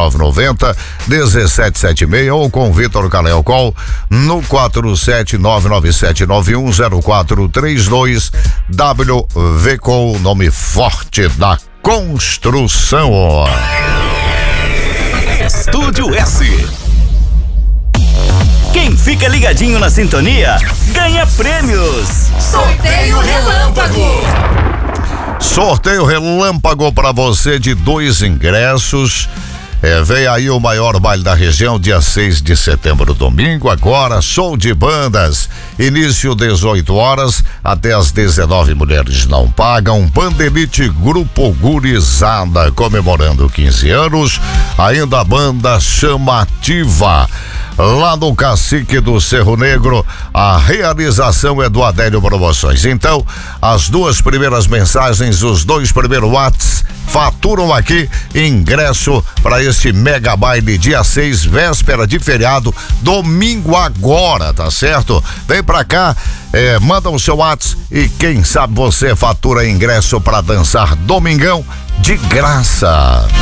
99990 1776 ou com Vitor Caleocol no 47997910432. WVCO, nome forte da construção. Estúdio S. Quem fica ligadinho na sintonia ganha prêmios. Sorteio Relâmpago. Sorteio Relâmpago para você de 2 ingressos. Vem aí o maior baile da região, dia 6 de setembro, domingo. Agora, show de bandas. Início 18 horas até as 19. Mulheres não pagam. Bandelite Grupo Gurizada comemorando 15 anos. Ainda a banda Chamativa. Lá no Cacique do Cerro Negro, a realização é do Adélio Promoções. Então, as 2 primeiras mensagens, os 2 primeiros Whats faturam aqui ingresso para este mega baile dia 6, véspera de feriado, domingo agora, tá certo? Vem pra cá, manda o seu Whats e quem sabe você fatura ingresso para dançar domingão de graça.